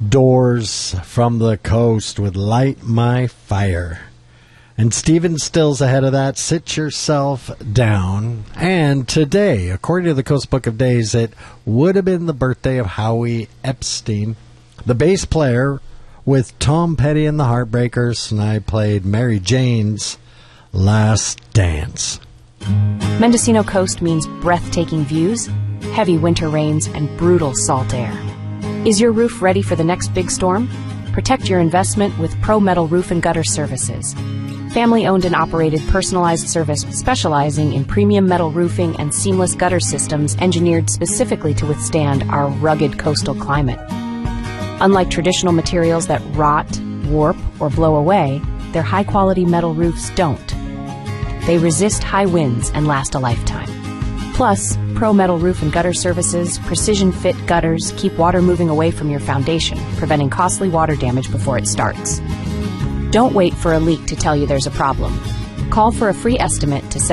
Doors from the Coast with Light My Fire. And Stephen Stills ahead of that, Sit Yourself Down. And today, according to the Coast Book of Days, it would have been the birthday of Howie Epstein, the bass player with Tom Petty and the Heartbreakers, and I played Mary Jane's Last Dance. Mendocino Coast means breathtaking views, heavy winter rains, and brutal salt air. Is your roof ready for the next big storm? Protect your investment with Pro Metal Roof and Gutter Services. Family-owned and operated personalized service specializing in premium metal roofing and seamless gutter systems engineered specifically to withstand our rugged coastal climate. Unlike traditional materials that rot, warp, or blow away, their high-quality metal roofs don't. They resist high winds and last a lifetime. Plus, Pro Metal Roof and Gutter Services precision-fit gutters keep water moving away from your foundation, preventing costly water damage before it starts. Don't wait for a leak to tell you there's a problem. Call for a free estimate to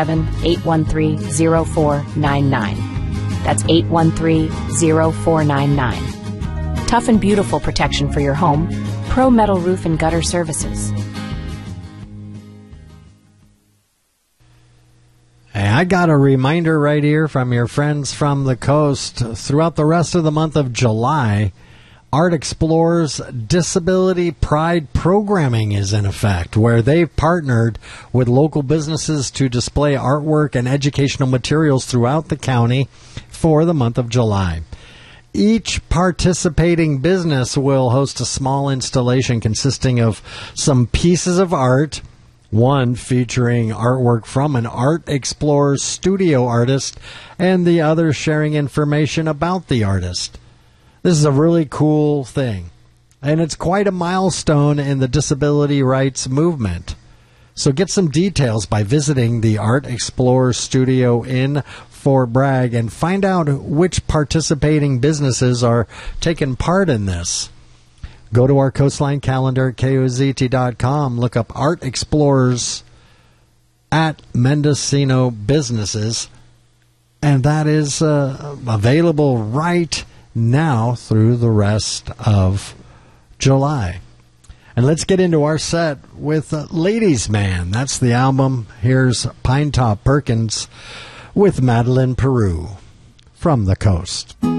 707-813-0499. That's 813-0499. Tough and beautiful protection for your home. Pro Metal Roof and Gutter Services. Hey, I got a reminder right here from your friends from the coast. Throughout the rest of the month of July, Art Explorers Disability Pride Programming is in effect, where they've partnered with local businesses to display artwork and educational materials throughout the county for the month of July. Each participating business will host a small installation consisting of some pieces of art, one featuring artwork from an Art Explorers studio artist, and the other sharing information about the artist. This is a really cool thing, and it's quite a milestone in the disability rights movement. So get some details by visiting the Art Explorers studio in Fort Bragg and find out which participating businesses are taking part in this. Go to our Coastline calendar at KOZT.com, look up Art Explorers at Mendocino Businesses, and that is available right now through the rest of July. And let's get into our set with Ladies Man. That's the album. Here's Pinetop Perkins with Madeline Peru from the coast.